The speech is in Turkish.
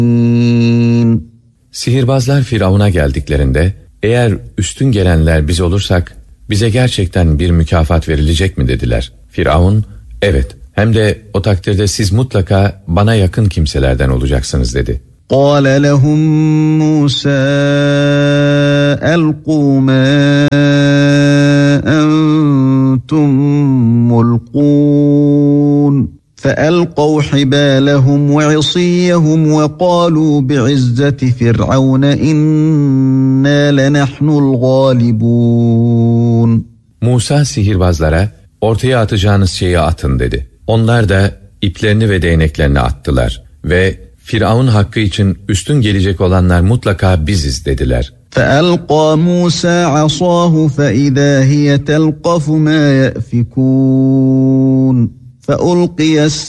Sihirbazlar Firavun'a geldiklerinde, eğer üstün gelenler biz olursak, bize gerçekten bir mükafat verilecek mi dediler. Firavun, evet, hem de o takdirde siz mutlaka bana yakın kimselerden olacaksınız dedi. قال لهم موسى ألقوا ما أنتم ملقون فألقوا حبالهم وعصيهم وقالوا بعزة فرعون إنا لنحن الغالبون. Musa sihirbazlara ortaya atacağınız şeyi atın dedi. Onlar da iplerini ve değneklerini attılar ve Firavun hakkı için üstün gelecek olanlar mutlaka biziz dediler. فَأَلْقَى مُوسَى عَصَاهُ فَإِذَا هِيَ تَلْقَفُ مَا يَأْفِكُونَ فَأُلْقِيَ